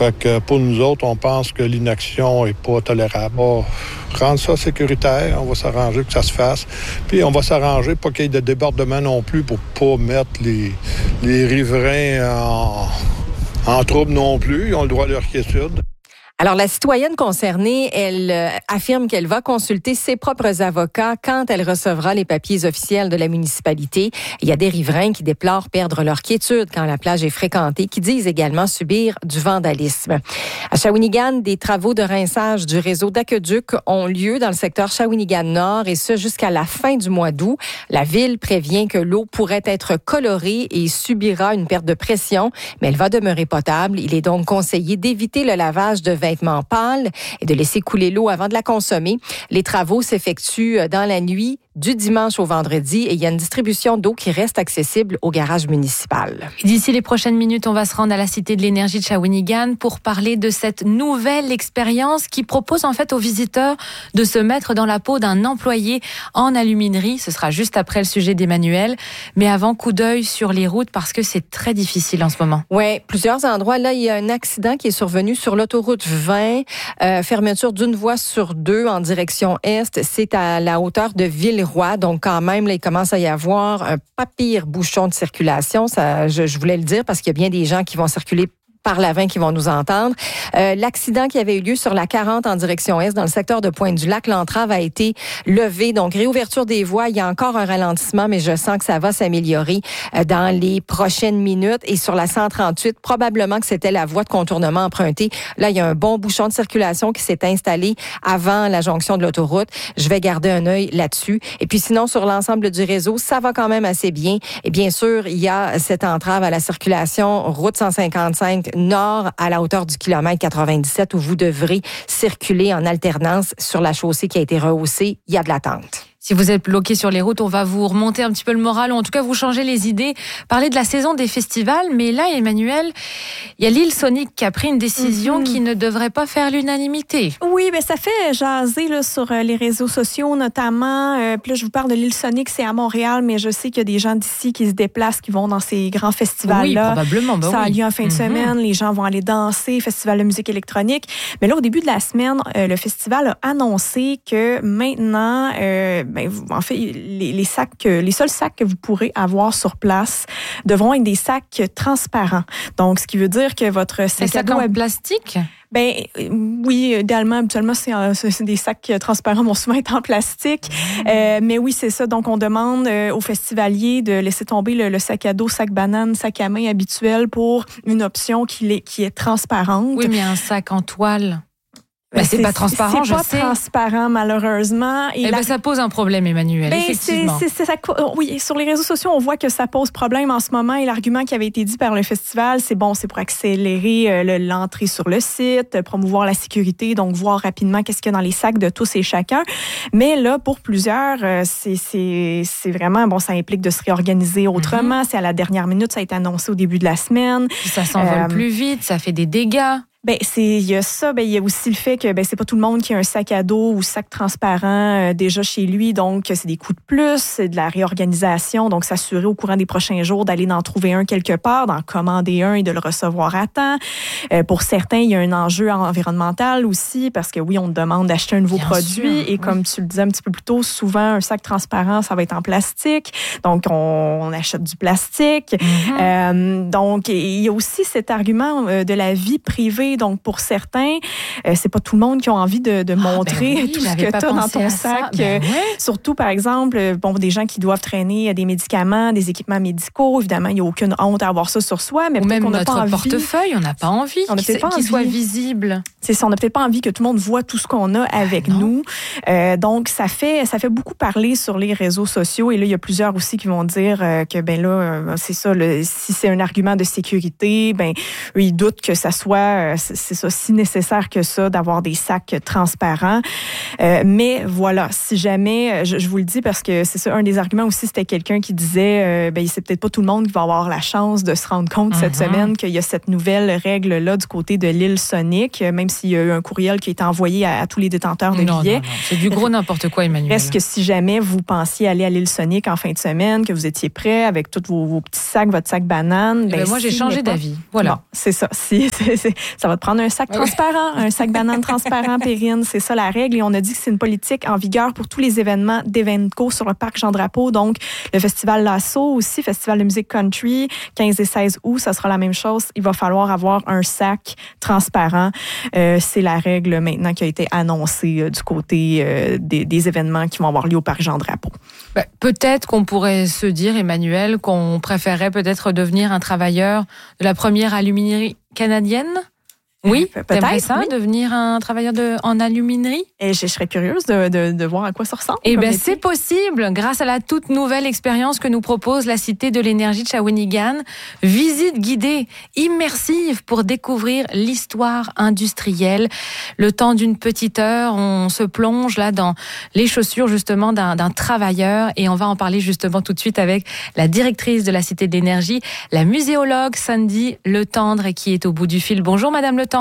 Fait que pour nous autres, on pense que l'inaction n'est pas tolérable. On va rendre ça sécuritaire, on va s'arranger que ça se fasse. Puis on va s'arranger pour qu'il y ait de débordement non plus pour pas mettre les riverains en trouble non plus. Ils ont le droit à leur quiétude. Alors, la citoyenne concernée, elle affirme qu'elle va consulter ses propres avocats quand elle recevra les papiers officiels de la municipalité. Il y a des riverains qui déplorent perdre leur quiétude quand la plage est fréquentée, qui disent également subir du vandalisme. À Shawinigan, des travaux de rinçage du réseau d'aqueduc ont lieu dans le secteur Shawinigan-Nord et ce jusqu'à la fin du mois d'août. La ville prévient que l'eau pourrait être colorée et subira une perte de pression, mais elle va demeurer potable. Il est donc conseillé d'éviter le lavage de vêtements pâles et de laisser couler l'eau avant de la consommer. Les travaux s'effectuent dans la nuit du dimanche au vendredi et il y a une distribution d'eau qui reste accessible au garage municipal. D'ici les prochaines minutes, on va se rendre à la Cité de l'énergie de Shawinigan pour parler de cette nouvelle expérience qui propose en fait aux visiteurs de se mettre dans la peau d'un employé en aluminerie. Ce sera juste après le sujet d'Emmanuel. Mais avant, coup d'œil sur les routes parce que c'est très difficile en ce moment. Oui, plusieurs endroits. Là, il y a un accident qui est survenu sur l'autoroute 20. Fermeture d'une voie sur 2 en direction est. C'est à la hauteur de Villeroy. Donc, quand même, là, il commence à y avoir un pas pire bouchon de circulation. Ça, je voulais le dire parce qu'il y a bien des gens qui vont circuler par la 20 qui vont nous entendre. L'accident qui avait eu lieu sur la 40 en direction est, dans le secteur de Pointe-du-Lac, l'entrave a été levée. Donc, réouverture des voies. Il y a encore un ralentissement, mais je sens que ça va s'améliorer dans les prochaines minutes. Et sur la 138, probablement que c'était la voie de contournement empruntée. Là, il y a un bon bouchon de circulation qui s'est installé avant la jonction de l'autoroute. Je vais garder un œil là-dessus. Et puis sinon, sur l'ensemble du réseau, ça va quand même assez bien. Et bien sûr, il y a cette entrave à la circulation route 155 nord à la hauteur du kilomètre 97 où vous devrez circuler en alternance sur la chaussée qui a été rehaussée. Il y a de l'attente. Si vous êtes bloqué sur les routes, on va vous remonter un petit peu le moral ou en tout cas vous changer les idées. Parler de la saison des festivals, mais là, Emmanuel, il y a l'île Sonic qui a pris une décision qui ne devrait pas faire l'unanimité. Oui, mais ça fait jaser là, sur les réseaux sociaux notamment. Puis là, je vous parle de l'île Sonic, c'est à Montréal, mais je sais qu'il y a des gens d'ici qui se déplacent, qui vont dans ces grands festivals-là. Oui, probablement. Ça a lieu en fin de semaine, les gens vont aller danser, festival de musique électronique. Mais là, au début de la semaine, le festival a annoncé que maintenant... en fait, les seuls sacs que vous pourrez avoir sur place devront être des sacs transparents. Donc, ce qui veut dire que votre sac à dos en plastique? Ben oui, idéalement, habituellement, c'est des sacs transparents vont souvent être en plastique. Mais oui, c'est ça. Donc, on demande aux festivaliers de laisser tomber le sac à dos, sac banane, sac à main habituel pour une option qui est transparente. Oui, mais un sac en toile... Ben, c'est pas transparent, je sais. C'est pas transparent, malheureusement. Et ça pose un problème, Emmanuel, effectivement. Oui, sur les réseaux sociaux, on voit que ça pose problème en ce moment. Et l'argument qui avait été dit par le festival, c'est pour accélérer l'entrée sur le site, promouvoir la sécurité, donc voir rapidement qu'est-ce qu'il y a dans les sacs de tous et chacun. Mais là, pour plusieurs, c'est vraiment, ça implique de se réorganiser autrement. C'est à la dernière minute, ça a été annoncé au début de la semaine. Ça s'envole plus vite, ça fait des dégâts. Il y a ça, il y a aussi le fait que c'est pas tout le monde qui a un sac à dos ou sac transparent déjà chez lui, donc c'est des coûts de plus, c'est de la réorganisation, donc s'assurer au courant des prochains jours d'aller en trouver un quelque part, d'en commander un et de le recevoir à temps. Pour certains, il y a un enjeu environnemental aussi parce que oui, on te demande d'acheter un nouveau produit et comme tu le disais un petit peu plus tôt, souvent un sac transparent, ça va être en plastique, donc on achète du plastique. Donc il y a aussi cet argument de la vie privée. Donc, pour certains, c'est pas tout le monde qui a envie de montrer tout ce que tu as dans ton sac. Surtout, par exemple, des gens qui doivent traîner des médicaments, des équipements médicaux. Évidemment, il n'y a aucune honte à avoir ça sur soi. Mais ou même qu'on notre portefeuille, on n'a pas envie qu'il soit visible. C'est ça, on n'a peut-être pas envie que tout le monde voit tout ce qu'on a avec nous. Donc, ça fait beaucoup parler sur les réseaux sociaux. Et là, il y a plusieurs aussi qui vont dire que, c'est ça, si c'est un argument de sécurité, eux, ils doutent que ça soit... c'est ça, si nécessaire que ça, d'avoir des sacs transparents. Mais voilà, si jamais, je vous le dis parce que c'est ça, un des arguments aussi, c'était quelqu'un qui disait, c'est peut-être pas tout le monde qui va avoir la chance de se rendre compte cette semaine qu'il y a cette nouvelle règle-là du côté de l'île Sonic, même s'il y a eu un courriel qui a été envoyé à tous les détenteurs de billets. Non. C'est du gros n'importe quoi, Emmanuel. Est-ce que si jamais vous pensiez aller à l'île Sonic en fin de semaine, que vous étiez prêt avec tous vos petits sacs, votre sac banane... moi, j'ai changé d'avis. Voilà. Bon, c'est ça. Ça va te prendre un sac transparent, un sac banane transparent, Perrine. C'est ça la règle. Et on a dit que c'est une politique en vigueur pour tous les événements d'Evenco sur le parc Jean-Drapeau. Donc, le festival Lasso aussi, festival de musique country, 15 et 16 août, ça sera la même chose. Il va falloir avoir un sac transparent. C'est la règle maintenant qui a été annoncée du côté des événements qui vont avoir lieu au parc Jean-Drapeau. Ben, peut-être qu'on pourrait se dire, Emmanuel, qu'on préférait peut-être devenir un travailleur de la première aluminerie canadienne. Oui, t'aimerais ça, oui. Devenir un travailleur en aluminerie? Et je serais curieuse de voir à quoi ça ressemble. Eh bien, c'est possible, grâce à la toute nouvelle expérience que nous propose la Cité de l'énergie de Shawinigan. Visite guidée, immersive pour découvrir l'histoire industrielle. Le temps d'une petite heure, on se plonge là dans les chaussures justement d'un travailleur et on va en parler justement tout de suite avec la directrice de la Cité de l'énergie, la muséologue Sandy Letendre qui est au bout du fil. Bonjour Madame Letendre.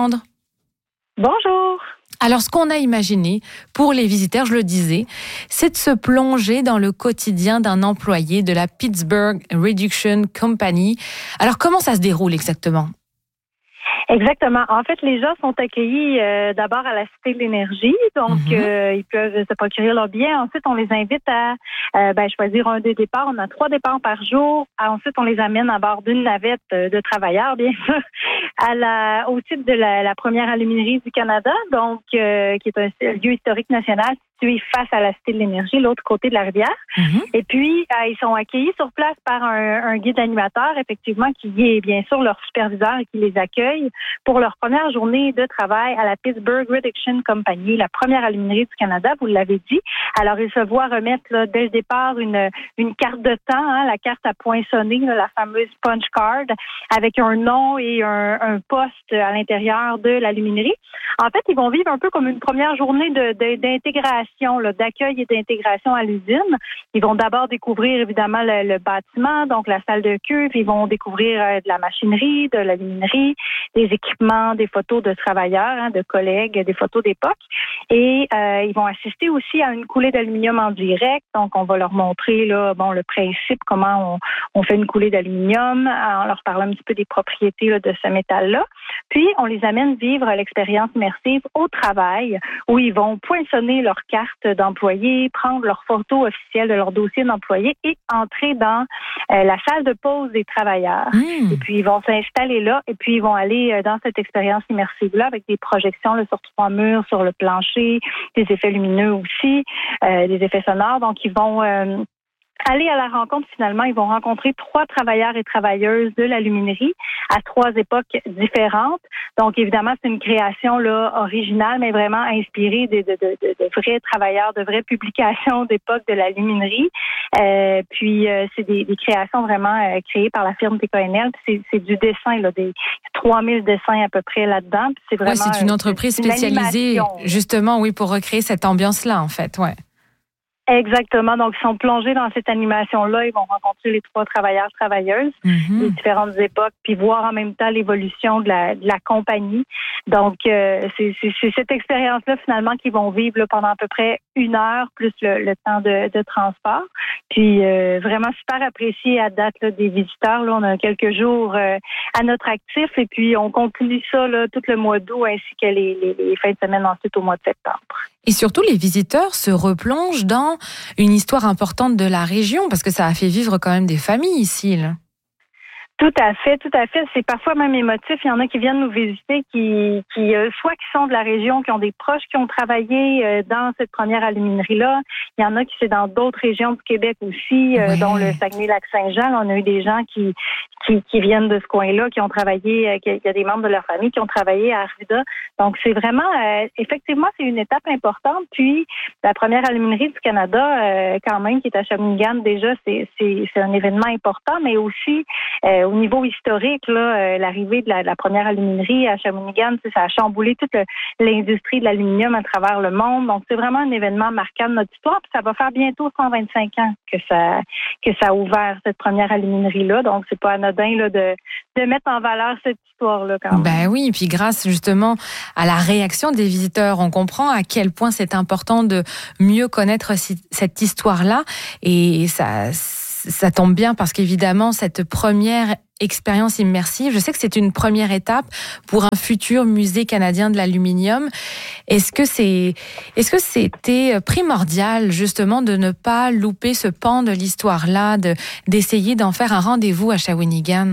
Bonjour. Alors, ce qu'on a imaginé pour les visiteurs, je le disais, c'est de se plonger dans le quotidien d'un employé de la Pittsburgh Reduction Company. Alors, comment ça se déroule exactement? Exactement. En fait, les gens sont accueillis d'abord à la Cité de l'énergie, donc ils peuvent se procurer leur billet. Ensuite, on les invite à choisir un des départs. On a 3 départs par jour. Ensuite, on les amène à bord d'une navette de travailleurs, bien sûr, au site de la première aluminerie du Canada, donc qui est un lieu historique national situé face à la Cité de l'énergie, l'autre côté de la rivière. Et puis, ils sont accueillis sur place par un guide animateur, effectivement, qui est bien sûr leur superviseur et qui les accueille pour leur première journée de travail à la Pittsburgh Reduction Company, la première aluminerie du Canada, vous l'avez dit. Alors, ils se voient remettre là, dès le départ une carte de temps, la carte à poinçonner, la fameuse punch card, avec un nom et un poste à l'intérieur de l'aluminerie. En fait, ils vont vivre un peu comme une première journée d'intégration, d'accueil et d'intégration à l'usine. Ils vont d'abord découvrir évidemment le bâtiment, donc la salle de cuve. Ils vont découvrir de la machinerie, de l'aluminerie, des équipements, des photos de travailleurs, de collègues, des photos d'époque. Et ils vont assister aussi à une coulée d'aluminium en direct. Donc, on va leur montrer le principe, comment on fait une coulée d'aluminium, en leur parlant un petit peu des propriétés de ce métal-là. Puis, on les amène vivre l'expérience immersive au travail, où ils vont poinçonner leur carte d'employé, prendre leurs photos officielles de leur dossier d'employé et entrer dans la salle de pause des travailleurs. Et puis, ils vont s'installer là et puis ils vont aller dans cette expérience immersive-là avec des projections sur 3 murs, sur le plancher, des effets lumineux aussi, des effets sonores. Donc, ils vont aller à la rencontre, finalement, ils vont rencontrer 3 travailleurs et travailleuses de l'aluminerie à 3 époques différentes. Donc, évidemment, c'est une création originale, mais vraiment inspirée de vrais travailleurs, de vraies publications d'époque de l'aluminerie. Puis, c'est des créations vraiment créées par la firme TKNL. C'est du dessin, des 3000 dessins à peu près là-dedans. Puis c'est vraiment c'est une entreprise spécialisée, justement, pour recréer cette ambiance-là, en fait, ouais. Exactement. Donc, ils sont plongés dans cette animation-là. Ils vont rencontrer les 3 travailleurs, travailleuses des différentes époques, puis voir en même temps l'évolution de la compagnie. Donc, c'est cette expérience-là, finalement, qu'ils vont vivre là, pendant à peu près 1 heure, plus le temps de transport. Puis, vraiment super apprécié à date des visiteurs. Là, on a quelques jours à notre actif et puis on continue ça tout le mois d'août ainsi que les fins de semaine ensuite au mois de septembre. Et surtout, les visiteurs se replongent dans une histoire importante de la région parce que ça a fait vivre quand même des familles ici, là. Tout à fait. C'est parfois même émotif. Il y en a qui viennent nous visiter, qui soit qui sont de la région, qui ont des proches qui ont travaillé dans cette première aluminerie-là. Il y en a qui c'est dans d'autres régions du Québec aussi, dont le Saguenay-Lac-Saint-Jean. On a eu des gens qui viennent de ce coin-là, qui ont travaillé, il y a des membres de leur famille qui ont travaillé à Arvida. Donc, c'est vraiment, effectivement, c'est une étape importante. Puis, la première aluminerie du Canada, quand même, qui est à Shawinigan, déjà, c'est un événement important, mais aussi, au niveau historique, l'arrivée de la première aluminerie à Shawinigan, ça a chamboulé toute l'industrie de l'aluminium à travers le monde. Donc, c'est vraiment un événement marquant de notre histoire. Puis ça va faire bientôt 125 ans que ça a ouvert cette première aluminerie-là. Donc, c'est pas anodin de mettre en valeur cette histoire-là quand même. Ben oui, et puis grâce justement à la réaction des visiteurs, on comprend à quel point c'est important de mieux connaître cette histoire-là. Et ça tombe bien parce qu'évidemment, cette première expérience immersive. Je sais que c'est une première étape pour un futur musée canadien de l'aluminium. Est-ce que c'était primordial, justement, de ne pas louper ce pan de l'histoire-là, d'essayer d'en faire un rendez-vous à Shawinigan?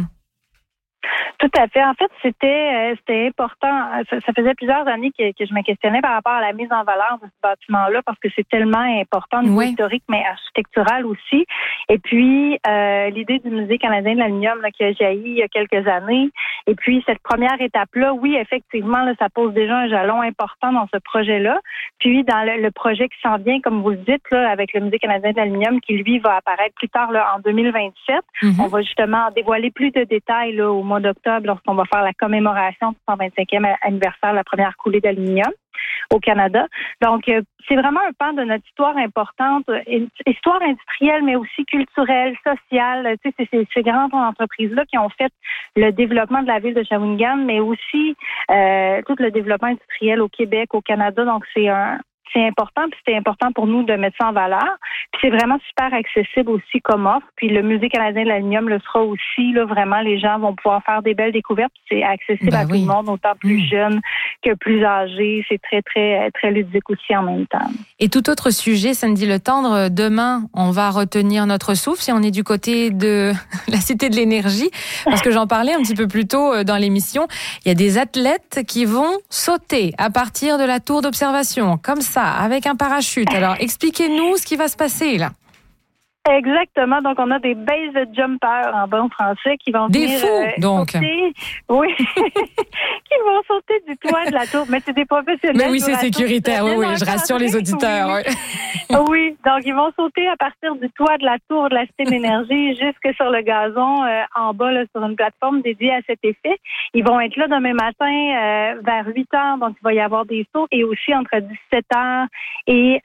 Tout à fait. En fait, c'était important. Ça faisait plusieurs années que je me questionnais par rapport à la mise en valeur de ce bâtiment-là parce que c'est tellement important au niveau historique, mais architectural aussi. Et puis, l'idée du Musée canadien de l'aluminium qui a jailli il y a quelques années. Et puis, cette première étape-là, oui, effectivement, là, ça pose déjà un jalon important dans ce projet-là. Puis, dans le projet qui s'en vient, comme vous le dites, là, avec le Musée canadien de l'aluminium, qui, lui, va apparaître plus tard là, en 2027. On va justement dévoiler plus de détails là, au mois d'octobre lorsqu'on va faire la commémoration du 125e anniversaire de la première coulée d'aluminium au Canada. Donc, c'est vraiment un pan de notre histoire importante, histoire industrielle, mais aussi culturelle, sociale. Tu sais, c'est ces grandes entreprises-là qui ont fait le développement de la ville de Shawinigan, mais aussi tout le développement industriel au Québec, au Canada. Donc, c'est important, puis c'était important pour nous de mettre ça en valeur. Puis c'est vraiment super accessible aussi comme offre. Puis le Musée canadien de l'aluminium le sera aussi. Là, vraiment, les gens vont pouvoir faire des belles découvertes. C'est accessible à tout le monde, autant plus jeune que plus âgé. C'est très, très, très ludique aussi en même temps. Et tout autre sujet, Sandy Letendre, demain, on va retenir notre souffle si on est du côté de la Cité de l'énergie. Parce que j'en parlais un petit peu plus tôt dans l'émission. Il y a des athlètes qui vont sauter à partir de la tour d'observation, comme ça, avec un parachute. Alors, expliquez-nous ce qui va se passer, là. Exactement. Donc, on a des base jumpers en bon français qui vont venir donc. Sauter. Oui. qui vont sauter du toit de la tour. Mais c'est des professionnels. Mais oui, c'est sécuritaire. Oui, je rassure les auditeurs. Oui. Donc, ils vont sauter à partir du toit de la tour de la Cité de l'énergie jusque sur le gazon en bas, là, sur une plateforme dédiée à cet effet. Ils vont être là demain matin vers 8 heures. Donc, il va y avoir des sauts et aussi entre 17 heures et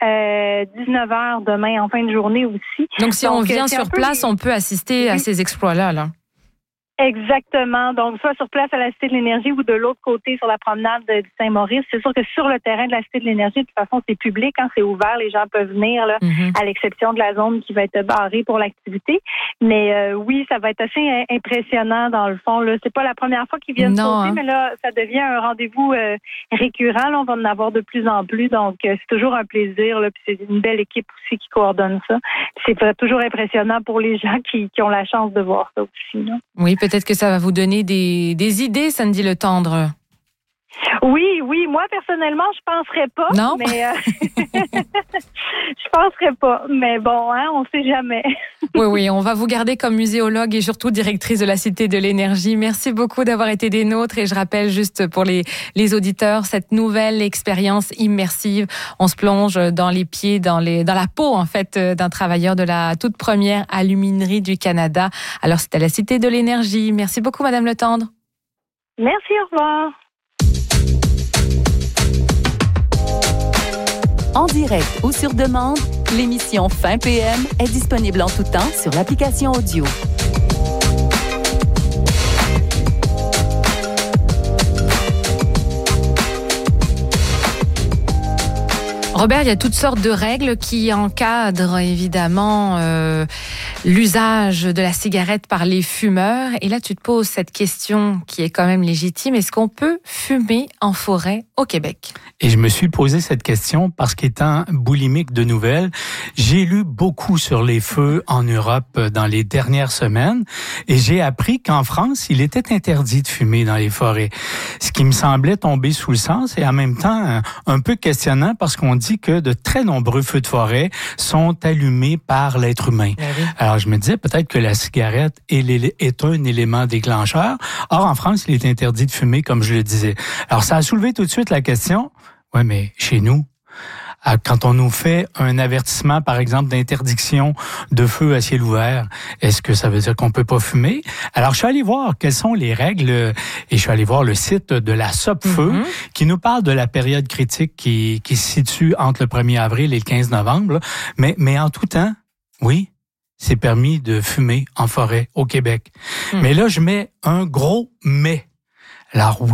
19 heures demain en fin de journée aussi. Donc, si on vient sur place, on peut assister à ces exploits-là, là. Exactement. Donc, soit sur place à la Cité de l'énergie ou de l'autre côté sur la promenade de Saint-Maurice. C'est sûr que sur le terrain de la Cité de l'énergie, de toute façon, c'est public, hein, c'est ouvert, les gens peuvent venir, là, à l'exception de la zone qui va être barrée pour l'activité. Mais oui, ça va être assez impressionnant dans le fond. Là. C'est pas la première fois qu'ils viennent sauter, mais là, ça devient un rendez-vous récurrent. Là, on va en avoir de plus en plus. Donc, c'est toujours un plaisir. Là, puis c'est une belle équipe aussi qui coordonne ça. Puis c'est toujours impressionnant pour les gens qui ont la chance de voir ça aussi. Là. Oui, peut-être que ça va vous donner des idées, Sandy Letendre. Oui. Moi, personnellement, je penserais pas. Non? Mais je penserais pas. Mais bon, hein, on sait jamais. Oui, on va vous garder comme muséologue et surtout directrice de la Cité de l'énergie. Merci beaucoup d'avoir été des nôtres. Et je rappelle juste pour les auditeurs, cette nouvelle expérience immersive. On se plonge dans les pieds, dans la peau, en fait, d'un travailleur de la toute première aluminerie du Canada. Alors, c'était la Cité de l'énergie. Merci beaucoup, Madame Letendre. Merci, au revoir. En direct ou sur demande, l'émission Fin PM est disponible en tout temps sur l'application audio. Robert, il y a toutes sortes de règles qui encadrent évidemment l'usage de la cigarette par les fumeurs. Et là, tu te poses cette question qui est quand même légitime. Est-ce qu'on peut fumer en forêt au Québec? Et je me suis posé cette question parce qu'étant boulimique de nouvelles, j'ai lu beaucoup sur les feux en Europe dans les dernières semaines et j'ai appris qu'en France, il était interdit de fumer dans les forêts. Ce qui me semblait tomber sous le sens et en même temps un peu questionnant parce qu'on dit que de très nombreux feux de forêt sont allumés par l'être humain. Oui. Alors, je me disais peut-être que la cigarette est un élément déclencheur. Or, en France, il est interdit de fumer, comme je le disais. Alors, ça a soulevé tout de suite la question, ouais, mais chez nous, quand on nous fait un avertissement, par exemple, d'interdiction de feu à ciel ouvert, est-ce que ça veut dire qu'on peut pas fumer? Alors, je suis allé voir quelles sont les règles et je suis allé voir le site de la SOPFEU qui nous parle de la période critique qui se situe entre le 1er avril et le 15 novembre. Mais en tout temps, oui, c'est permis de fumer en forêt au Québec. Mais là, je mets un gros mais. Alors oui,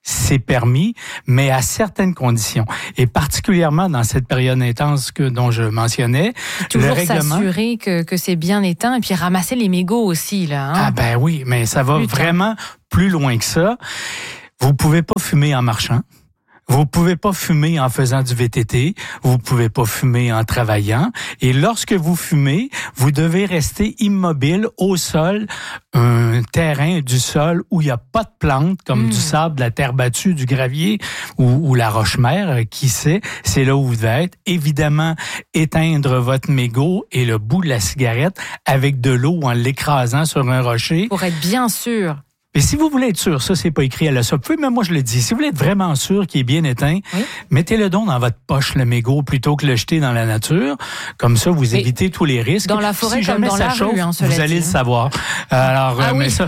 c'est permis, mais à certaines conditions. Et particulièrement dans cette période intense dont je mentionnais, toujours le règlement... s'assurer que c'est bien éteint et puis ramasser les mégots aussi, là. Ah ben oui, mais ça va vraiment plus loin que ça. Vous pouvez pas fumer en marchant. Vous pouvez pas fumer en faisant du VTT, vous pouvez pas fumer en travaillant, et lorsque vous fumez, vous devez rester immobile au sol, un terrain du sol où il y a pas de plantes comme du sable, de la terre battue, du gravier ou la roche-mère, qui sait, c'est là où vous devez être. Évidemment, éteindre votre mégot et le bout de la cigarette avec de l'eau en l'écrasant sur un rocher. Pour être bien sûr. Mais si vous voulez être sûr, ça, c'est pas écrit à la soupe. Même moi, je le dis. Si vous voulez être vraiment sûr qu'il est bien éteint, mettez-le donc dans votre poche, le mégot, plutôt que le jeter dans la nature. Comme ça, vous évitez tous les risques. Dans la forêt, si jamais comme dans ça la chauffe, rue, hein, vous allez le savoir. Alors, mais ça...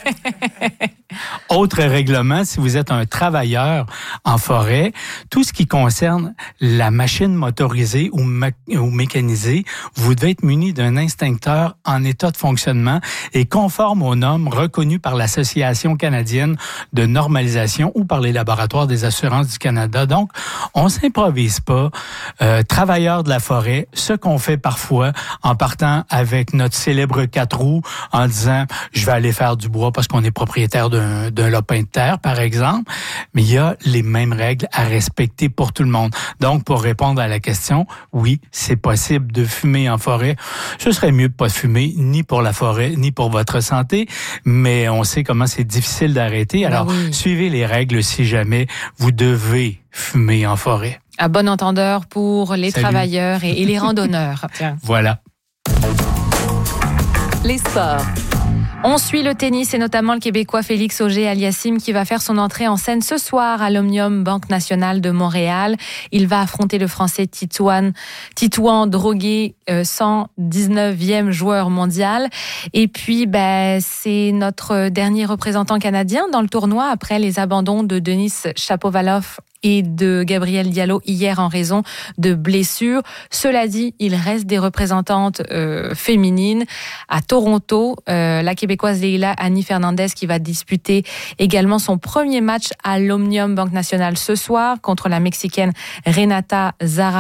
Autre règlement, si vous êtes un travailleur en forêt, tout ce qui concerne la machine motorisée ou mécanisée, vous devez être muni d'un extincteur en état de fonctionnement et conforme aux normes reconnues par l'Association canadienne de normalisation ou par les laboratoires des assurances du Canada. Donc, on s'improvise pas. Travailleurs de la forêt, ce qu'on fait parfois en partant avec notre célèbre 4 roues en disant « je vais aller faire du bois parce qu'on est propriétaire d'un lopin de terre, par exemple », mais il y a les mêmes règles à respecter pour tout le monde. Donc, pour répondre à la question, oui, c'est possible de fumer en forêt. Ce serait mieux de pas fumer, ni pour la forêt, ni pour votre santé, mais on sait comment c'est difficile d'arrêter. Alors, suivez les règles si jamais vous devez fumer en forêt. À bon entendeur pour les travailleurs et les randonneurs. Tiens. Voilà. Les sports. On suit le tennis et notamment le Québécois Félix Auger-Aliassime qui va faire son entrée en scène ce soir à l'Omnium Banque Nationale de Montréal. Il va affronter le Français Titouan Drogué, 119e joueur mondial. Et puis, c'est notre dernier représentant canadien dans le tournoi après les abandons de Denis Shapovalov et de Gabriel Diallo hier en raison de blessures. Cela dit, il reste des représentantes féminines. À Toronto, la Québécoise Leila Annie Fernandez qui va disputer également son premier match à l'Omnium Banque Nationale ce soir contre la Mexicaine Renata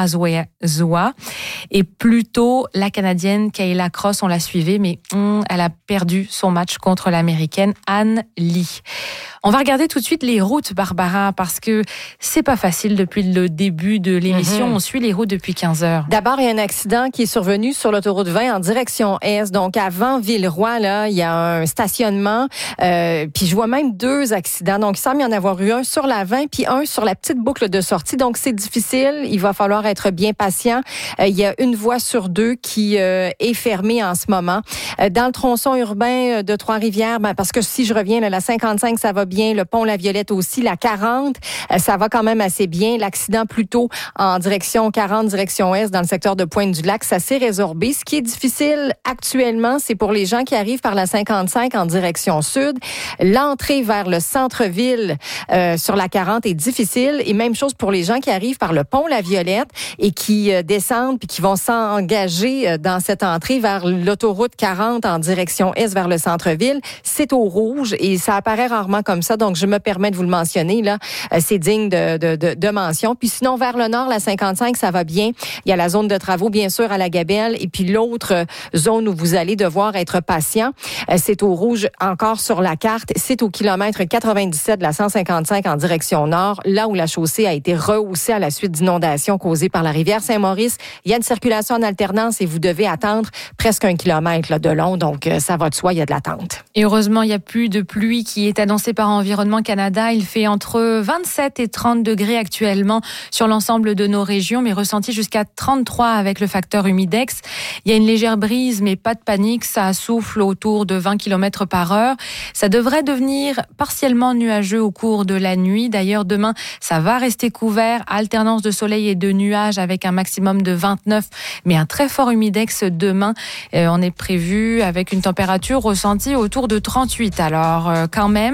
Zarazua. Et plus tôt, la Canadienne Kayla Cross, on l'a suivie, mais elle a perdu son match contre l'Américaine Anne Lee. On va regarder tout de suite les routes, Barbara, parce que c'est pas facile depuis le début de l'émission. On suit les routes depuis 15 heures. D'abord, il y a un accident qui est survenu sur l'autoroute 20 en direction est. Donc, avant Villeroy, là, il y a un stationnement. Puis, je vois même 2 accidents. Donc, il semble y en avoir eu un sur la 20 puis un sur la petite boucle de sortie. Donc, c'est difficile. Il va falloir être bien patient. Il y a une voie sur 2 qui est fermée en ce moment. Dans le tronçon urbain de Trois-Rivières, parce que si je reviens, là, la 55, ça va bien. Le pont La Violette aussi. La 40, ça va quand même assez bien. L'accident plutôt en direction 40, direction est, dans le secteur de Pointe-du-Lac, ça s'est résorbé. Ce qui est difficile actuellement, c'est pour les gens qui arrivent par la 55 en direction sud. L'entrée vers le centre-ville sur la 40 est difficile. Et même chose pour les gens qui arrivent par le pont La Violette et qui descendent puis qui vont s'engager dans cette entrée vers l'autoroute 40 en direction est vers le centre-ville. C'est au rouge et ça apparaît rarement comme ça. Donc, je me permets de vous le mentionner, là. C'est digne de mention. Puis sinon, vers le nord, la 55, ça va bien. Il y a la zone de travaux, bien sûr, à la Gabelle. Et puis l'autre zone où vous allez devoir être patient, c'est au rouge encore sur la carte. C'est au kilomètre 97 de la 155 en direction nord, là où la chaussée a été rehaussée à la suite d'inondations causées par la rivière Saint-Maurice. Il y a une circulation en alternance et vous devez attendre presque 1 kilomètre là, de long. Donc, ça va de soi, il y a de l'attente. Et heureusement, il n'y a plus de pluie qui est annoncée par Environnement Canada. Il fait entre 27 et 30 degrés actuellement sur l'ensemble de nos régions, mais ressenti jusqu'à 33 avec le facteur humidex. Il y a une légère brise, mais pas de panique. Ça souffle autour de 20 km par heure. Ça devrait devenir partiellement nuageux au cours de la nuit. D'ailleurs, demain, ça va rester couvert. Alternance de soleil et de nuages avec un maximum de 29, mais un très fort humidex demain. On est prévu avec une température ressentie autour de 38. Alors, quand même.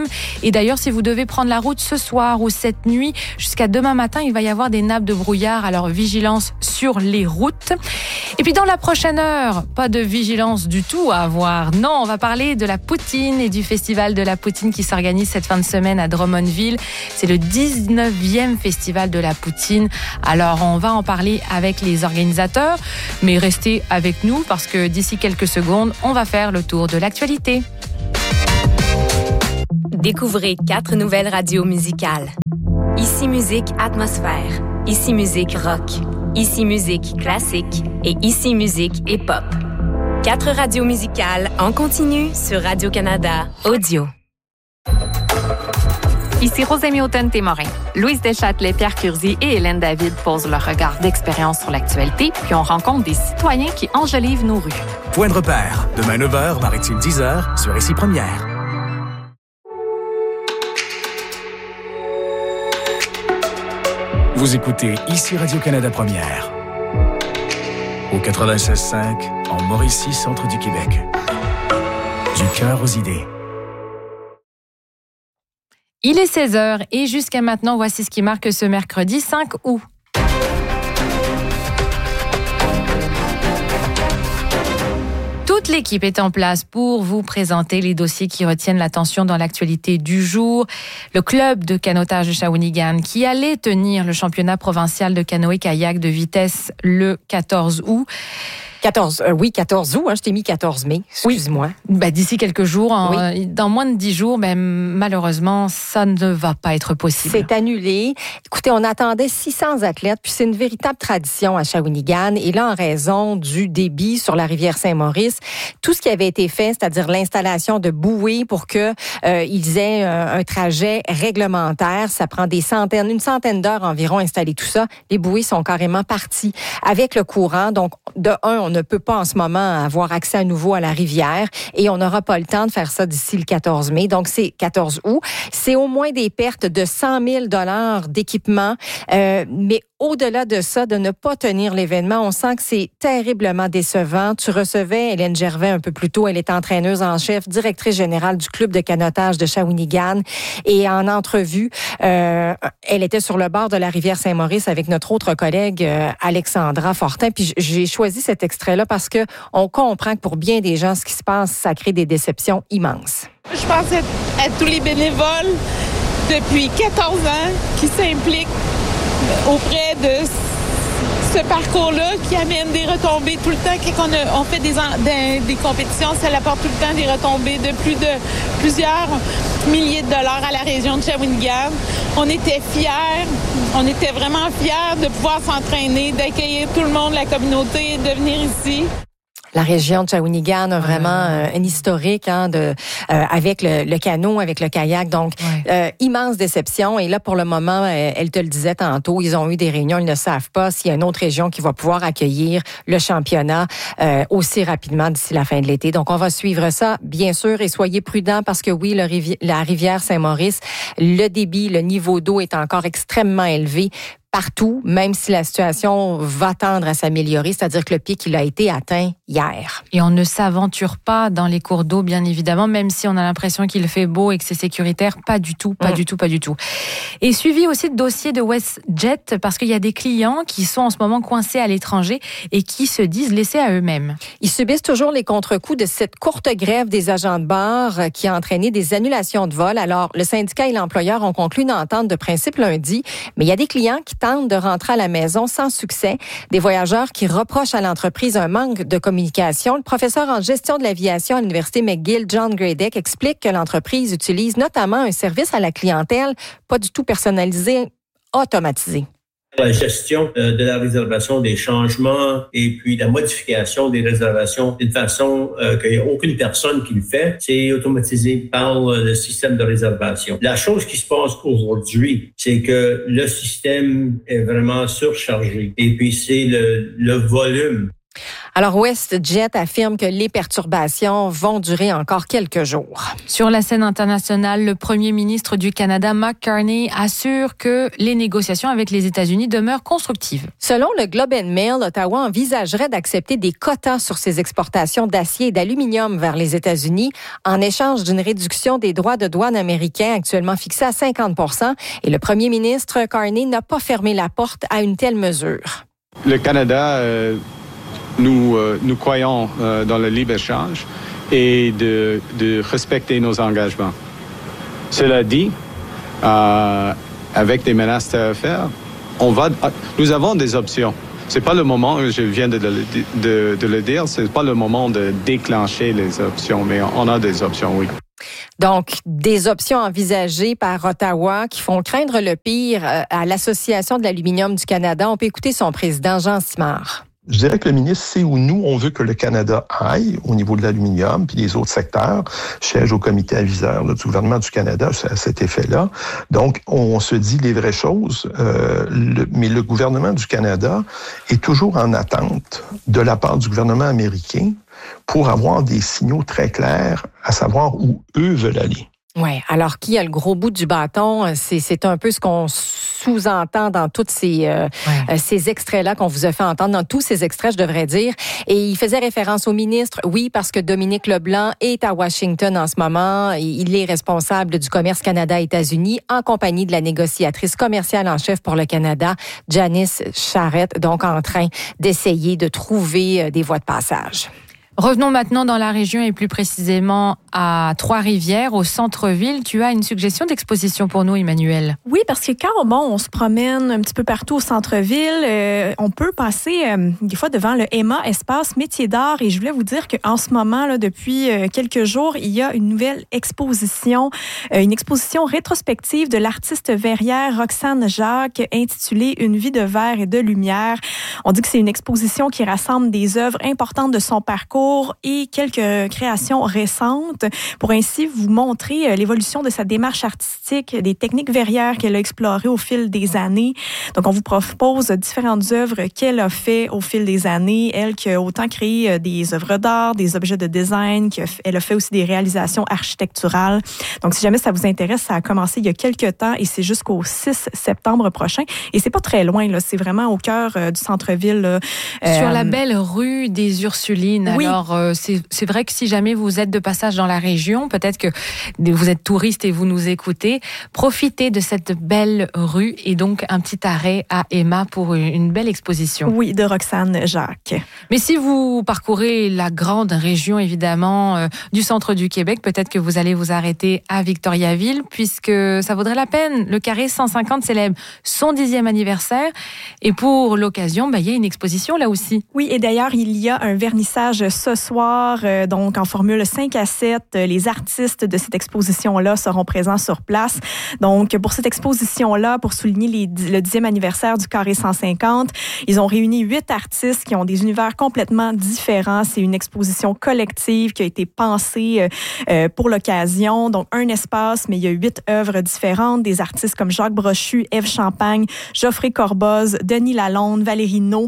Et d'ailleurs, si vous devez prendre la route ce soir ou cette nuit, jusqu'à demain matin, il va y avoir des nappes de brouillard. Alors, vigilance sur les routes. Et puis, dans la prochaine heure, pas de vigilance du tout à avoir. Non, on va parler de la poutine et du festival de la poutine qui s'organise cette fin de semaine à Drummondville. C'est le 19e festival de la poutine. Alors, on va en parler avec les organisateurs, mais restez avec nous parce que d'ici quelques secondes, on va faire le tour de l'actualité. Découvrez 4 nouvelles radios musicales. Ici Musique Atmosphère, Ici Musique Rock, Ici Musique Classique et Ici Musique Hip-Hop. 4 radios musicales en continu sur Radio-Canada Audio. Ici Rosémie Automne-Témorin. Louise Deschâtelet, Pierre Curzi et Hélène David posent leur regard d'expérience sur l'actualité, puis on rencontre des citoyens qui enjolivent nos rues. Point de repère, demain 9h, Maritime 10h, sur Ici Première. Vous écoutez Ici Radio-Canada Première. Au 96.5, en Mauricie, centre du Québec. Du cœur aux idées. Il est 16h et jusqu'à maintenant, voici ce qui marque ce mercredi 5 août. Toute l'équipe est en place pour vous présenter les dossiers qui retiennent l'attention dans l'actualité du jour. Le club de canotage de Shawinigan qui allait tenir le championnat provincial de canoë-kayak de vitesse le 14 août. 14 août, je t'ai mis 14 mai, excuse-moi. Oui. D'ici quelques jours, dans moins de 10 jours, malheureusement, ça ne va pas être possible. C'est annulé. Écoutez, on attendait 600 athlètes, puis c'est une véritable tradition à Shawinigan. Et là, en raison du débit sur la rivière Saint-Maurice, tout ce qui avait été fait, c'est-à-dire l'installation de bouées pour que ils aient un trajet réglementaire, ça prend une centaine d'heures environ installer tout ça. Les bouées sont carrément parties avec le courant. Donc, de un, on ne peut pas en ce moment avoir accès à nouveau à la rivière et on n'aura pas le temps de faire ça d'ici le 14 mai. Donc, c'est 14 août. C'est au moins des pertes de 100 000 $ d'équipement. Mais au-delà de ça, de ne pas tenir l'événement, on sent que c'est terriblement décevant. Tu recevais Hélène Gervais un peu plus tôt. Elle est entraîneuse en chef, directrice générale du club de canotage de Shawinigan. Et en entrevue, elle était sur le bord de la rivière Saint-Maurice avec notre autre collègue, Alexandra Fortin. Puis j'ai choisi cet extrait-là parce que on comprend que pour bien des gens, ce qui se passe, ça crée des déceptions immenses. Je pense à tous les bénévoles depuis 14 ans qui s'impliquent auprès de ce parcours-là qui amène des retombées tout le temps. Quand on fait des compétitions, ça apporte tout le temps des retombées de plusieurs milliers de dollars à la région de Shawinigan. On était fiers, on était vraiment fiers de pouvoir s'entraîner, d'accueillir tout le monde, la communauté, de venir ici. La région de Shawinigan a vraiment un historique avec le canot, avec le kayak. Donc, immense déception. Et là, pour le moment, elle te le disait tantôt, ils ont eu des réunions, ils ne savent pas s'il y a une autre région qui va pouvoir accueillir le championnat aussi rapidement d'ici la fin de l'été. Donc, on va suivre ça, bien sûr, et soyez prudents parce que oui, la rivière Saint-Maurice, le débit, le niveau d'eau est encore extrêmement élevé partout, même si la situation va tendre à s'améliorer, c'est-à-dire que le pic, il a été atteint hier. Et on ne s'aventure pas dans les cours d'eau, bien évidemment, même si on a l'impression qu'il fait beau et que c'est sécuritaire. Pas du tout. Et suivi aussi de dossier de WestJet, parce qu'il y a des clients qui sont en ce moment coincés à l'étranger et qui se disent laissés à eux-mêmes. Ils subissent toujours les contre-coups de cette courte grève des agents de bord qui a entraîné des annulations de vol. Alors, le syndicat et l'employeur ont conclu une entente de principe lundi, mais il y a des clients qui tentent de rentrer à la maison sans succès. Des voyageurs qui reprochent à l'entreprise un manque de communication. Le professeur en gestion de l'aviation à l'Université McGill, John Gradek, explique que l'entreprise utilise notamment un service à la clientèle pas du tout personnalisé, automatisé. La gestion de la réservation, des changements et puis la modification des réservations d'une façon qu'il n'y a aucune personne qui le fait, c'est automatisé par le système de réservation. La chose qui se passe aujourd'hui, c'est que le système est vraiment surchargé et puis c'est le volume Alors, WestJet affirme que les perturbations vont durer encore quelques jours. Sur la scène internationale, le premier ministre du Canada, Mark Carney, assure que les négociations avec les États-Unis demeurent constructives. Selon le Globe and Mail, Ottawa envisagerait d'accepter des quotas sur ses exportations d'acier et d'aluminium vers les États-Unis en échange d'une réduction des droits de douane américains actuellement fixés à 50 %. Et le premier ministre Carney n'a pas fermé la porte à une telle mesure. Le Canada... Nous croyons dans le libre-échange et de respecter nos engagements. Cela dit, avec des menaces tarifaires, nous avons des options. C'est pas le moment, je viens de le dire, c'est pas le moment de déclencher les options, mais on a des options, oui. Donc, des options envisagées par Ottawa qui font craindre le pire à l'Association de l'aluminium du Canada. On peut écouter son président, Jean Simard. Je dirais que le ministre sait où nous, on veut que le Canada aille au niveau de l'aluminium, puis les autres secteurs siègent au comité aviseur du gouvernement du Canada à cet effet-là. Donc, on se dit les vraies choses, mais le gouvernement du Canada est toujours en attente de la part du gouvernement américain pour avoir des signaux très clairs à savoir où eux veulent aller. Oui, alors qui a le gros bout du bâton, c'est un peu ce qu'on sous-entend dans tous ces extraits-là qu'on vous a fait entendre, dans tous ces extraits, je devrais dire. Et il faisait référence au ministre, oui, parce que Dominique Leblanc est à Washington en ce moment. Il est responsable du commerce Canada-États-Unis en compagnie de la négociatrice commerciale en chef pour le Canada, Janice Charette, donc en train d'essayer de trouver des voies de passage. Revenons maintenant dans la région et plus précisément à Trois-Rivières, au centre-ville. Tu as une suggestion d'exposition pour nous, Emmanuel? Oui, parce que quand on se promène un petit peu partout au centre-ville, on peut passer des fois devant le EMA, Espace Métiers d'art. Et je voulais vous dire qu'en ce moment, là, depuis quelques jours, il y a une nouvelle exposition, une exposition rétrospective de l'artiste verrière Roxane Jacques, intitulée « Une vie de verre et de lumière ». On dit que c'est une exposition qui rassemble des œuvres importantes de son parcours et quelques créations récentes pour ainsi vous montrer l'évolution de sa démarche artistique, des techniques verrières qu'elle a explorées au fil des années. Donc, on vous propose différentes œuvres qu'elle a fait au fil des années. Elle qui a autant créé des œuvres d'art, des objets de design, elle a fait aussi des réalisations architecturales. Donc, si jamais ça vous intéresse, ça a commencé il y a quelques temps et c'est jusqu'au 6 septembre prochain. Et c'est pas très loin, là. C'est vraiment au cœur du centre-ville. Là. Sur la belle rue des Ursulines. Oui. Alors, c'est vrai que si jamais vous êtes de passage dans la région, peut-être que vous êtes touriste et vous nous écoutez, profitez de cette belle rue et donc un petit arrêt à Emma pour une belle exposition. Oui, de Roxane Jacques. Mais si vous parcourez la grande région, évidemment, du centre du Québec, peut-être que vous allez vous arrêter à Victoriaville, puisque ça vaudrait la peine. Le Carré 150 célèbre son 10e anniversaire et pour l'occasion, il y a une exposition là aussi. Oui, et d'ailleurs, il y a un vernissage ce soir, donc en formule 5 à 7. Les artistes de cette exposition-là seront présents sur place. Donc, pour cette exposition-là, pour souligner le 10e anniversaire du Carré 150, ils ont réuni 8 artistes qui ont des univers complètement différents. C'est une exposition collective qui a été pensée pour l'occasion. Donc, un espace, mais il y a 8 œuvres différentes. Des artistes comme Jacques Brochu, Ève Champagne, Geoffrey Corboz, Denis Lalonde, Valérie No,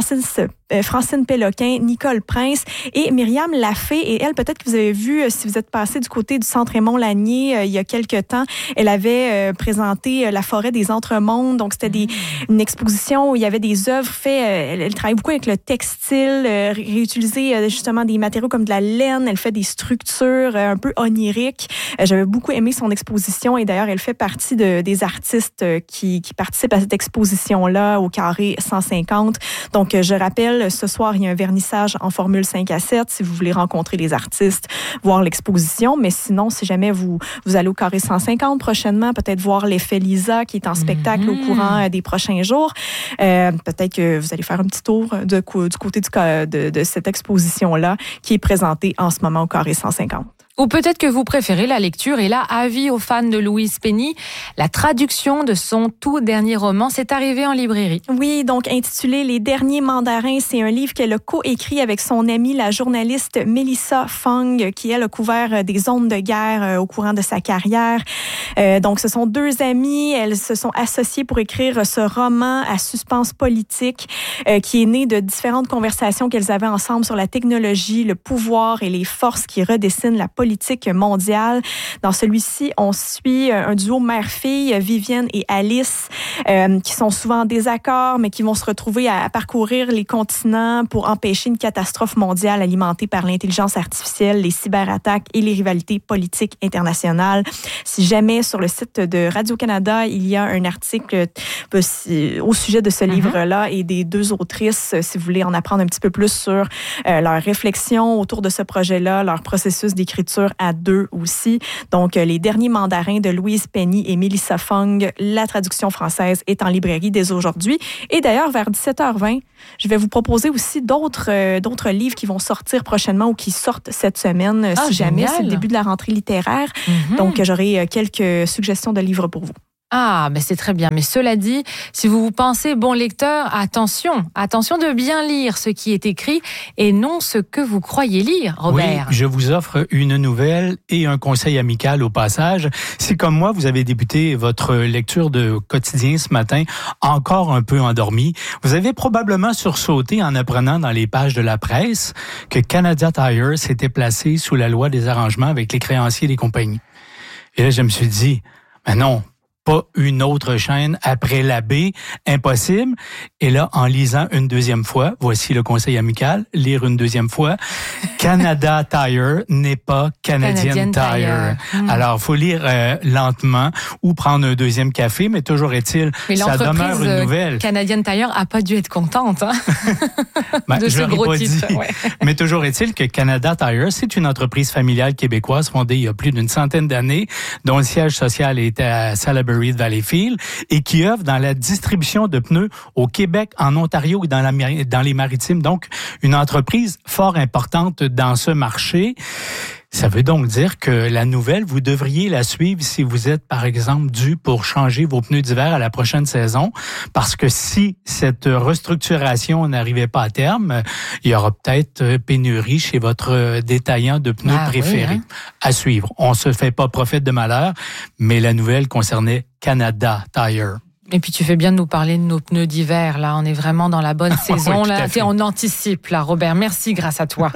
Francine Péloquin, Nicole Prince et Myriam Lafay. Et elle, peut-être que vous avez vu, si vous êtes passé du côté du centre Raymond-Lanier il y a quelques temps, elle avait présenté La forêt des Entremondes. Donc, c'était une exposition où il y avait des œuvres faites. Elle travaille beaucoup avec le textile, réutiliser justement des matériaux comme de la laine. Elle fait des structures un peu oniriques. J'avais beaucoup aimé son exposition et d'ailleurs, elle fait partie des artistes qui participent à cette exposition-là au Carré 150. Donc, je rappelle, ce soir, il y a un vernissage en formule 5 à 7 si vous voulez rencontrer les artistes, voir l'exposition. Mais sinon, si jamais vous allez au Carré 150 prochainement, peut-être voir l'effet Lisa qui est en spectacle au courant des prochains jours. Peut-être que vous allez faire un petit tour du côté de cette exposition-là qui est présentée en ce moment au Carré 150. Ou peut-être que vous préférez la lecture. Et là, avis aux fans de Louise Penny, la traduction de son tout dernier roman, c'est arrivé en librairie. Oui, donc intitulé Les Derniers Mandarins, c'est un livre qu'elle a coécrit avec son amie, la journaliste Melissa Fung, qui, elle, a couvert des zones de guerre au courant de sa carrière. Donc, ce sont deux amies. Elles se sont associées pour écrire ce roman à suspense politique qui est né de différentes conversations qu'elles avaient ensemble sur la technologie, le pouvoir et les forces qui redessinent la politique mondiale. Dans celui-ci, on suit un duo mère-fille, Vivienne et Alice, qui sont souvent en désaccord, mais qui vont se retrouver à parcourir les continents pour empêcher une catastrophe mondiale alimentée par l'intelligence artificielle, les cyberattaques et les rivalités politiques internationales. Si jamais sur le site de Radio-Canada, il y a un article au sujet de ce livre-là et des deux autrices, si vous voulez en apprendre un petit peu plus sur leur réflexion autour de ce projet-là, leur processus d'écriture à deux aussi. Donc, Les Derniers Mandarins de Louise Penny et Melissa Fung, la traduction française est en librairie dès aujourd'hui. Et d'ailleurs, vers 17h20, je vais vous proposer aussi d'autres livres qui vont sortir prochainement ou qui sortent cette semaine, si jamais c'est le début de la rentrée littéraire. Donc, j'aurai quelques suggestions de livres pour vous. Ah, ben c'est très bien. Mais cela dit, si vous vous pensez bon lecteur, attention de bien lire ce qui est écrit et non ce que vous croyez lire, Robert. Oui, je vous offre une nouvelle et un conseil amical au passage. Si comme moi, vous avez débuté votre lecture de quotidien ce matin, encore un peu endormi, vous avez probablement sursauté en apprenant dans les pages de la presse que Canada Tire s'était placé sous la loi des arrangements avec les créanciers des compagnies. Et là, je me suis dit, mais non, pas une autre chaîne après la B, impossible. Et là, en lisant une deuxième fois, voici le conseil amical, lire une deuxième fois, Canada Tire n'est pas Canadian Tire. Alors, faut lire lentement ou prendre un deuxième café, mais toujours est-il, ça demeure une nouvelle. Canadian Tire a pas dû être contente de ce gros titre. Ouais. Mais toujours est-il que Canada Tire, c'est une entreprise familiale québécoise fondée il y a plus d'une centaine d'années, dont le siège social est à Salaberry de Valleyfield et qui œuvre dans la distribution de pneus au Québec, en Ontario et dans les Maritimes. Donc, une entreprise fort importante dans ce marché. Ça veut donc dire que la nouvelle, vous devriez la suivre si vous êtes, par exemple, dû pour changer vos pneus d'hiver à la prochaine saison. Parce que si cette restructuration n'arrivait pas à terme, il y aura peut-être pénurie chez votre détaillant de pneus préféré. À suivre. On se fait pas prophète de malheur, mais la nouvelle concernait Canada Tire. Et puis tu fais bien de nous parler de nos pneus d'hiver. Là, on est vraiment dans la bonne saison. Là, on anticipe là, Robert. Merci, grâce à toi.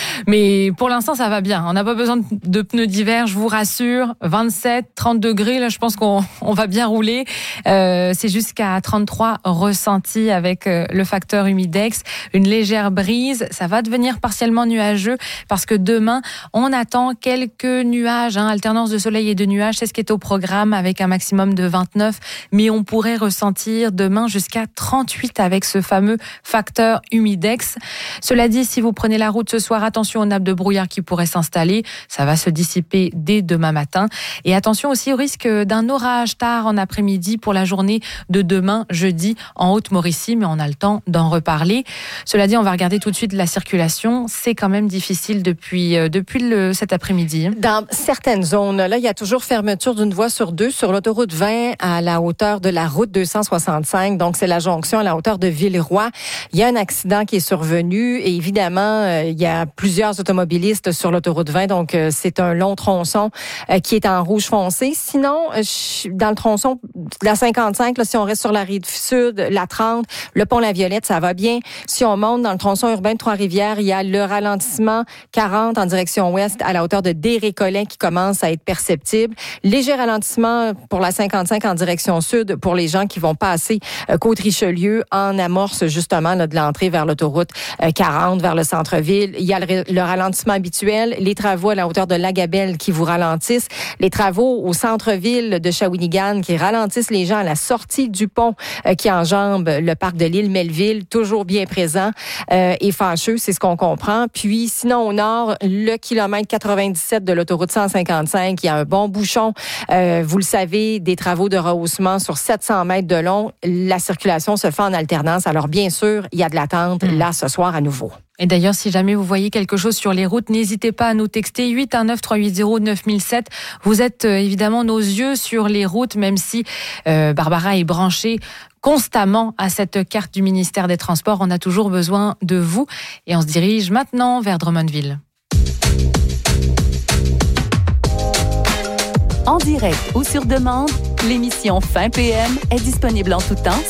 Mais pour l'instant, ça va bien. On n'a pas besoin de pneus d'hiver, je vous rassure. 27, 30 degrés, là, je pense qu'on va bien rouler. C'est jusqu'à 33 ressentis avec le facteur humidex. Une légère brise. Ça va devenir partiellement nuageux parce que demain, on attend quelques nuages, alternance de soleil et de nuages. C'est ce qui est au programme avec un maximum de 29. Mais on pourrait ressentir demain jusqu'à 38 avec ce fameux facteur humidex. Cela dit, si vous prenez la route ce soir, attention aux nappes de brouillard qui pourraient s'installer. Ça va se dissiper dès demain matin. Et attention aussi au risque d'un orage tard en après-midi pour la journée de demain, jeudi, en Haute-Mauricie. Mais on a le temps d'en reparler. Cela dit, on va regarder tout de suite la circulation. C'est quand même difficile depuis cet après-midi. Dans certaines zones, là, il y a toujours fermeture d'une voie sur deux sur l'autoroute 20 à la hauteur de la route 265, donc c'est la jonction à la hauteur de Villeroy. Il y a un accident qui est survenu et évidemment, il y a plusieurs automobilistes sur l'autoroute 20, donc c'est un long tronçon qui est en rouge foncé. Sinon, dans le tronçon de la 55, là, si on reste sur la rive sud, la 30, le pont La Violette, ça va bien. Si on monte dans le tronçon urbain de Trois-Rivières, il y a le ralentissement 40 en direction ouest à la hauteur de Desrécollets qui commence à être perceptible. Léger ralentissement pour la 55 en direction sud pour les gens qui vont passer Côte-Richelieu en amorce justement là, de l'entrée vers l'autoroute 40 vers le centre-ville. Il y a le ralentissement habituel, les travaux à la hauteur de Lagabelle qui vous ralentissent, les travaux au centre-ville de Shawinigan qui ralentissent les gens à la sortie du pont qui enjambe le parc de l'île Melville, toujours bien présent et fâcheux, c'est ce qu'on comprend. Puis sinon au nord, le kilomètre 97 de l'autoroute 155, il y a un bon bouchon, vous le savez, des travaux de rehaussement sur 7 700 mètres de long. La circulation se fait en alternance. Alors, bien sûr, il y a de l'attente là ce soir à nouveau. Et d'ailleurs, si jamais vous voyez quelque chose sur les routes, n'hésitez pas à nous texter 819-380-9007. Vous êtes évidemment nos yeux sur les routes, même si Barbara est branchée constamment à cette carte du ministère des Transports. On a toujours besoin de vous. Et on se dirige maintenant vers Drummondville. En direct ou sur demande, l'émission Fin PM est disponible en tout temps